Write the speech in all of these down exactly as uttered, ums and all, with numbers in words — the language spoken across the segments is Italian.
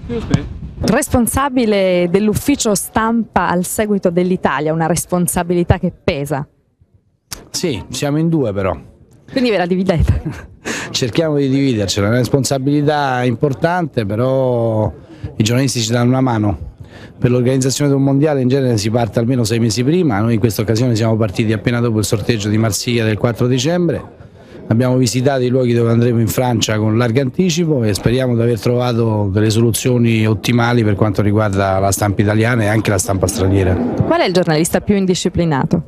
Responsabile dell'ufficio stampa al seguito dell'Italia, una responsabilità che pesa. Sì, siamo in due però. Quindi ve la dividete? Cerchiamo di dividercela, è una responsabilità importante, però i giornalisti ci danno una mano. Per l'organizzazione di un mondiale in genere si parte almeno sei mesi prima, noi in questa occasione siamo partiti appena dopo il sorteggio di Marsiglia del quattro dicembre. Abbiamo visitato i luoghi dove andremo in Francia con largo anticipo e speriamo di aver trovato delle soluzioni ottimali per quanto riguarda la stampa italiana e anche la stampa straniera. Qual è il giornalista più indisciplinato?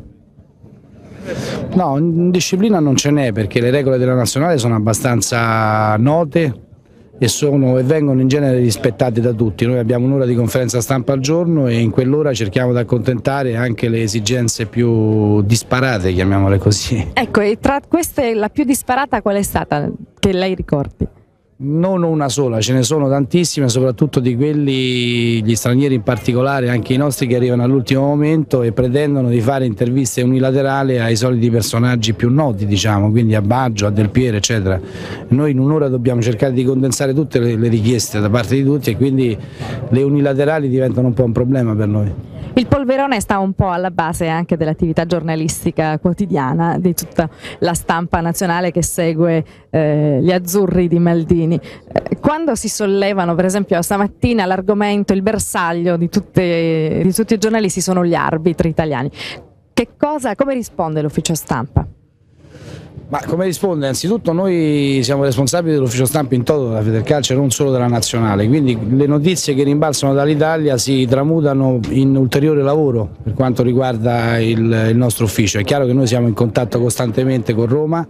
No, disciplina non ce n'è perché le regole della nazionale sono abbastanza note e, sono, e vengono in genere rispettate da tutti. Noi abbiamo un'ora di conferenza stampa al giorno e in quell'ora cerchiamo di accontentare anche le esigenze più disparate, chiamiamole così. Ecco, e tra queste la più disparata qual è stata che lei ricordi? Non una sola, ce ne sono tantissime, soprattutto di quelli, gli stranieri in particolare, anche i nostri che arrivano all'ultimo momento e pretendono di fare interviste unilaterali ai soliti personaggi più noti, diciamo, quindi a Baggio, a Del Piero, eccetera. Noi in un'ora dobbiamo cercare di condensare tutte le, le richieste da parte di tutti e quindi le unilaterali diventano un po' un problema per noi. Il polverone sta un po' alla base anche dell'attività giornalistica quotidiana di tutta la stampa nazionale che segue eh, gli azzurri di Maldini. Eh, quando si sollevano, per esempio stamattina, l'argomento, il bersaglio di, tutte, di tutti i giornalisti sono gli arbitri italiani, che cosa, come risponde l'ufficio stampa? Ma come risponde? Anzitutto noi siamo responsabili dell'ufficio stampa in toto della Federcalcio e non solo della nazionale, quindi le notizie che rimbalzano dall'Italia si tramutano in ulteriore lavoro per quanto riguarda il, il nostro ufficio. È chiaro che noi siamo in contatto costantemente con Roma,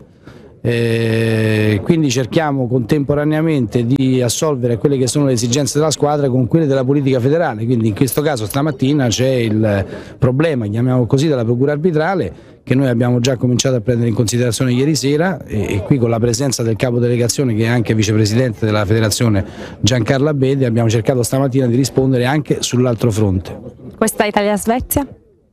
eh, quindi cerchiamo contemporaneamente di assolvere quelle che sono le esigenze della squadra con quelle della politica federale, quindi in questo caso stamattina c'è il problema, chiamiamolo così, della procura arbitrale che noi abbiamo già cominciato a prendere in considerazione ieri sera e, e qui con la presenza del capo delegazione che è anche vicepresidente della federazione Giancarlo Abete abbiamo cercato stamattina di rispondere anche sull'altro fronte. Questa Italia-Svezia?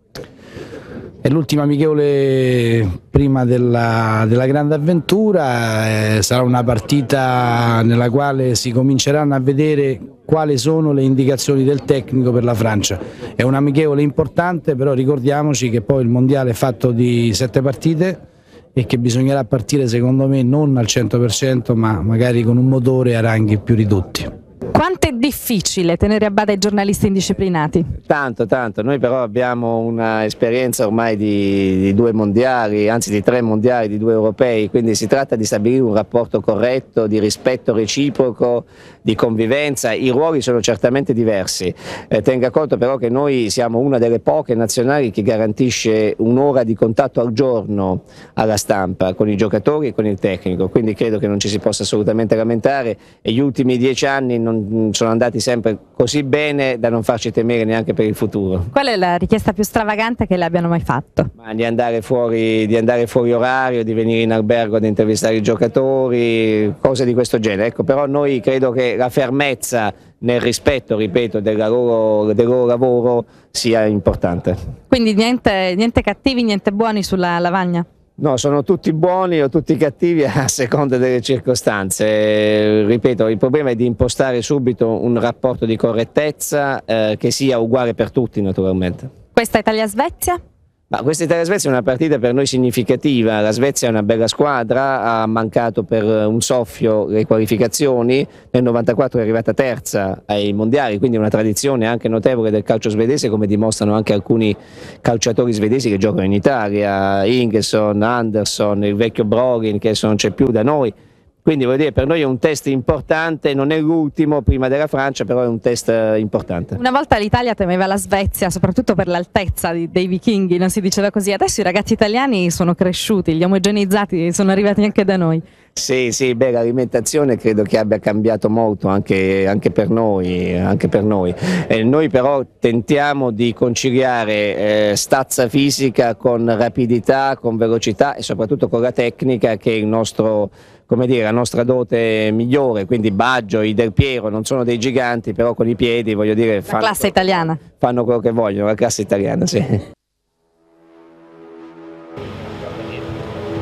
È l'ultima amichevole prima della, della grande avventura, eh, sarà una partita nella quale si cominceranno a vedere quali sono le indicazioni del tecnico per la Francia. È un amichevole importante, però ricordiamoci che poi il mondiale è fatto di sette partite e che bisognerà partire secondo me non al cento per cento ma magari con un motore a ranghi più ridotti. Quanto è difficile tenere a bada i giornalisti indisciplinati? Tanto, tanto. Noi però abbiamo un'esperienza ormai di, di due mondiali, anzi di tre mondiali, di due europei, quindi si tratta di stabilire un rapporto corretto, di rispetto reciproco, di convivenza. I ruoli sono certamente diversi. Eh, tenga conto però che noi siamo una delle poche nazionali che garantisce un'ora di contatto al giorno alla stampa, con i giocatori e con il tecnico, quindi credo che non ci si possa assolutamente lamentare e gli ultimi dieci anni non sono andati sempre così bene da non farci temere neanche per il futuro. Qual è la richiesta più stravagante che le abbiano mai fatto? Ma di andare fuori, di andare fuori orario, di venire in albergo ad intervistare i giocatori, cose di questo genere. Ecco, però noi credo che la fermezza nel rispetto, ripeto, del loro, del loro lavoro sia importante. Quindi niente, niente cattivi, niente buoni sulla lavagna? No, sono tutti buoni o tutti cattivi a seconda delle circostanze. Ripeto, il problema è di impostare subito un rapporto di correttezza eh, che sia uguale per tutti naturalmente. Questa Italia-Svezia? Ma questa Italia-Svezia è una partita per noi significativa, la Svezia è una bella squadra, ha mancato per un soffio le qualificazioni, nel novantaquattro è arrivata terza ai mondiali, quindi una tradizione anche notevole del calcio svedese come dimostrano anche alcuni calciatori svedesi che giocano in Italia, Ingesson, Andersson, il vecchio Brogin che adesso non c'è più da noi. Quindi voglio dire, per noi è un test importante, non è l'ultimo prima della Francia, però è un test importante. Una volta l'Italia temeva la Svezia, soprattutto per l'altezza dei vichinghi, non si diceva così. Adesso i ragazzi italiani sono cresciuti, gli omogenizzati sono arrivati anche da noi. Sì, sì, beh, l'alimentazione credo che abbia cambiato molto anche, anche per noi, anche per noi. Eh, noi però tentiamo di conciliare eh, stazza fisica con rapidità, con velocità e soprattutto con la tecnica che è il nostro, come dire, la nostra dote migliore, quindi Baggio, i Del Piero non sono dei giganti, però con i piedi, voglio dire, fanno, la classe italiana. Fanno quello che vogliono, la classe italiana, sì.